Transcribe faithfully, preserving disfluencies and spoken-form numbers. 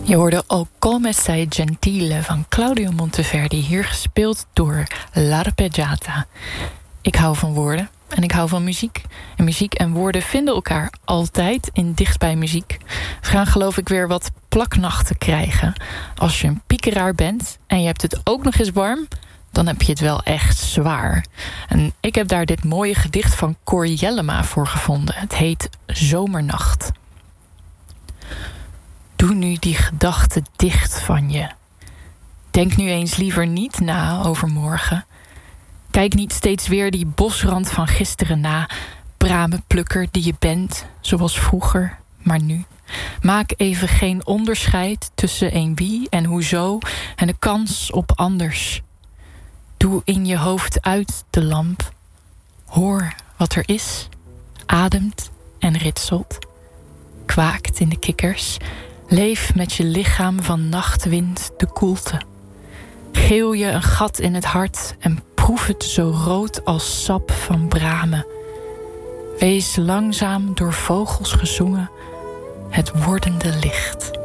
Je hoorde O Come Sei Gentile van Claudio Monteverdi, hier gespeeld door L'Arpeggiata. Ik hou van woorden en ik hou van muziek. En muziek en woorden vinden elkaar altijd in Dichtbij Muziek. We gaan geloof ik weer wat plaknachten krijgen. Als je een piekeraar bent en je hebt het ook nog eens warm, dan heb je het wel echt zwaar. En ik heb daar dit mooie gedicht van Cor Jellema voor gevonden. Het heet Zomernacht. Doe nu die gedachte dicht van je. Denk nu eens liever niet na over morgen. Kijk niet steeds weer die bosrand van gisteren na. Bramenplukker die je bent, zoals vroeger, maar nu. Maak even geen onderscheid tussen een wie en hoezo en de kans op anders. Doe in je hoofd uit de lamp. Hoor wat er is, ademt en ritselt. Kwaakt in de kikkers. Leef met je lichaam van nachtwind de koelte. Geel je een gat in het hart en proef het zo rood als sap van bramen. Wees langzaam door vogels gezongen het wordende licht.